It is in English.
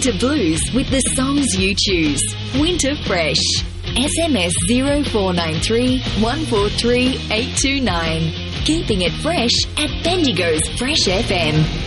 winter blues with the songs you choose. Winter Fresh. SMS 0493 143 829. Keeping it fresh at Bendigo's Fresh FM.